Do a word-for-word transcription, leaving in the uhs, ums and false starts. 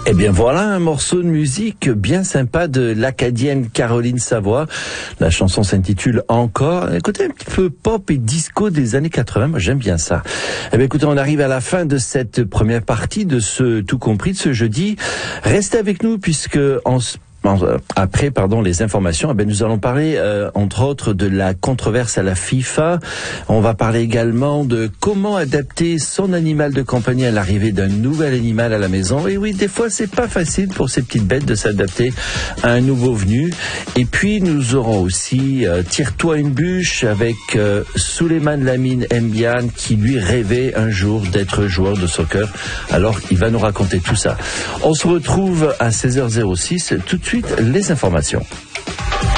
Eh bien voilà un morceau de musique bien sympa de l'Acadienne Caroline Savoie. La chanson s'intitule Encore. Écoutez, un petit peu pop et disco des années quatre-vingts, moi j'aime bien ça. Eh bien écoutez, on arrive à la fin de cette première partie de ce Tout compris de ce jeudi. Restez avec nous puisque en Après, pardon, les informations, eh bien, nous allons parler, euh, entre autres, de la controverse à la FIFA. On va parler également de comment adapter son animal de compagnie à l'arrivée d'un nouvel animal à la maison. Et oui, des fois, c'est pas facile pour ces petites bêtes de s'adapter à un nouveau venu. Et puis, nous aurons aussi euh, Tire-toi une bûche avec euh, Souleymane Lamine Mbiane qui lui rêvait un jour d'être joueur de soccer. Alors, il va nous raconter tout ça. On se retrouve à seize heures zéro six. Tout de suite, les informations.